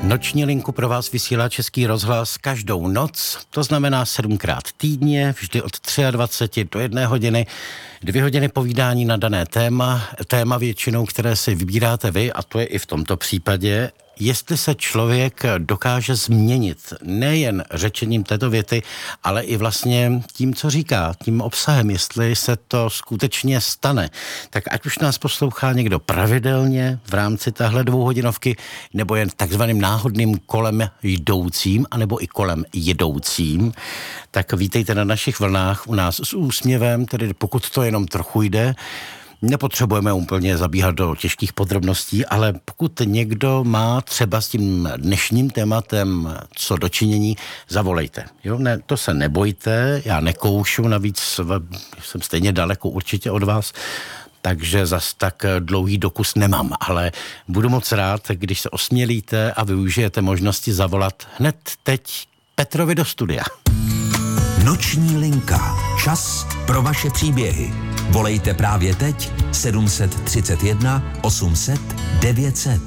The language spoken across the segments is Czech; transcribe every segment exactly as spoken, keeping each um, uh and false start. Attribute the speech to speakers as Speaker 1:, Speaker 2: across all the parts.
Speaker 1: Noční linku pro vás vysílá Český rozhlas každou noc, to znamená sedmkrát týdně, vždy od dvacet tři do jedné hodiny, dvě hodiny povídání na dané téma, téma většinou, které si vybíráte vy, a to je i v tomto případě, jestli se člověk dokáže změnit nejen řečením této věty, ale i vlastně tím, co říká, tím obsahem, jestli se to skutečně stane. Tak ať už nás poslouchá někdo pravidelně v rámci téhle dvouhodinovky, nebo jen takzvaným náhodným kolem jdoucím, anebo i kolem jedoucím, tak vítejte na našich vlnách u nás s úsměvem, tedy pokud to jenom trochu jde. Nepotřebujeme úplně zabíhat do těžkých podrobností, ale pokud někdo má třeba s tím dnešním tématem co dočinění, zavolejte. Jo, ne, to se nebojte, já nekoušu, navíc jsem stejně daleko určitě od vás, takže zas tak dlouhý dokus nemám, ale budu moc rád, když se osmělíte a využijete možnosti zavolat hned teď Petrovi do studia.
Speaker 2: Noční linka. Čas pro vaše příběhy. Volejte právě teď sedm set třicet jedna osm set devět set.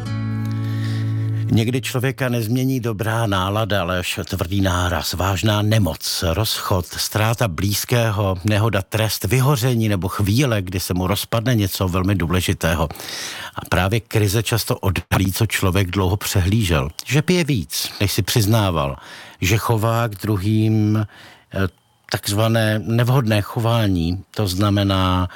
Speaker 1: Někdy člověka nezmění dobrá nálada, ale až tvrdý náraz, vážná nemoc, rozchod, ztráta blízkého, nehoda, trest, vyhoření nebo chvíle, kdy se mu rozpadne něco velmi důležitého. A právě krize často odhalí, co člověk dlouho přehlížel. Že pije víc, než si přiznával. Že chová k druhým takzvané nevhodné chování. To znamená,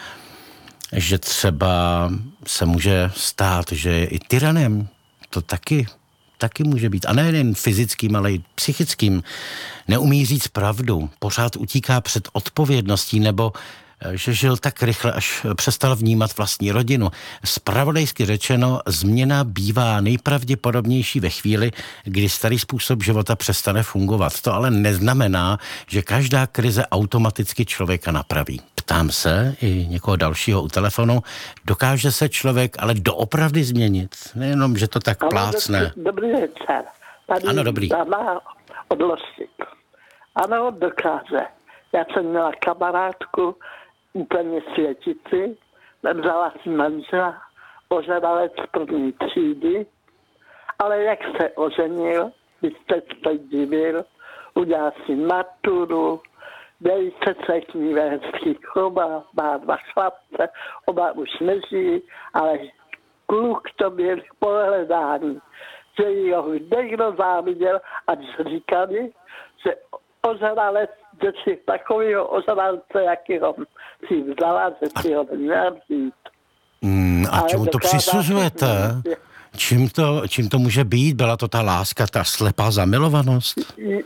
Speaker 1: že třeba se může stát, že je i tyranem. To taky, taky může být. A nejen fyzickým, ale i psychickým. Neumí říct pravdu. Pořád utíká před odpovědností, nebo že žil tak rychle, až přestal vnímat vlastní rodinu. Zpravodajsky řečeno, změna bývá nejpravděpodobnější ve chvíli, kdy starý způsob života přestane fungovat. To ale neznamená, že každá krize automaticky člověka napraví. Ptám se i někoho dalšího u telefonu, dokáže se člověk ale doopravdy změnit? Nejenom, že to tak ano, plácne.
Speaker 3: Dobrý večer. Tady
Speaker 1: ano, dobrý.
Speaker 3: Dáma od Losík. Ano, dokáže. Já jsem měla kamarádku, úplně světici, vzala si manžela, ožralec první třídy, ale jak se oženil, byste se divil, udělal si maturu, velice se k ní hezky choval, má dva chlapce, oba už nežijí, ale kluk to byl k pohledání, že jeho někdo záviděl a říkali, že ožralec, že si takovýho ožralce, jakýho si vzala, že si ho měla vzít.
Speaker 1: Mm, a čemu to přisuzujete? Čím to, čím to může být? Byla to ta láska, ta slepá zamilovanost?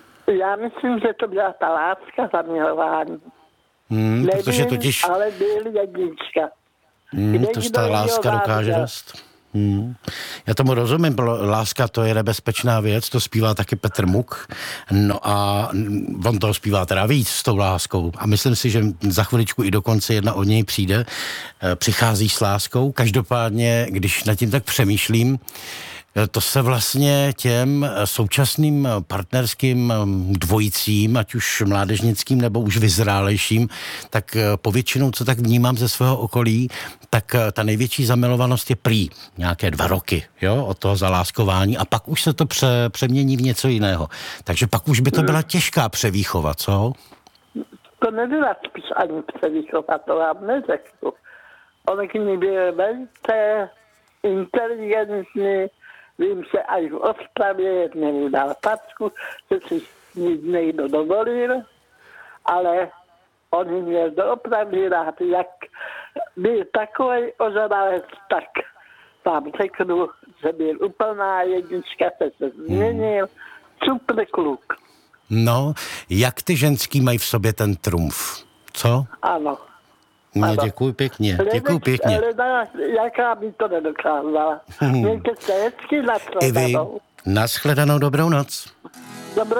Speaker 3: Já myslím, že to byla ta láska zamilování.
Speaker 1: Mm,
Speaker 3: Nevím,
Speaker 1: protože totiž...
Speaker 3: ale byl jednička.
Speaker 1: Mm, to ta láska dokáže dost. Hmm. Já tomu rozumím, láska to je nebezpečná věc, to zpívá taky Petr Muk, no a on toho zpívá teda víc s tou láskou a myslím si, že za chviličku i dokonce jedna od něj přijde, přichází s láskou, každopádně, když nad tím tak přemýšlím, to se vlastně těm současným partnerským dvojicím, ať už mládežnickým nebo už vyzrálejším, tak povětšinou, co tak vnímám ze svého okolí, tak ta největší zamilovanost je prý nějaké dva roky, jo, od toho zaláskování a pak už se to pře, přemění v něco jiného. Takže pak už by to byla těžká převýchova, co?
Speaker 3: To nebyla spíš ani převýchova, to vám neřeknu. On k ní byl velice inteligentní. Vím se, až v Ostravě jednému dal packu, že si nic někdo dovolil, ale on měl doopravdy rád, jak byl takový ožralec, tak vám řeknu, že byl úplná jednička, se se změnil, super kluk.
Speaker 1: No, jak ty ženský mají v sobě ten trumf, co?
Speaker 3: Ano.
Speaker 1: No, děkuji pěkně, děkuji pěkně.
Speaker 3: Leda, jaká by to nedokázala. Mějte se hezky na
Speaker 1: I vy, nashledanou, dobrou noc.
Speaker 3: Dobrou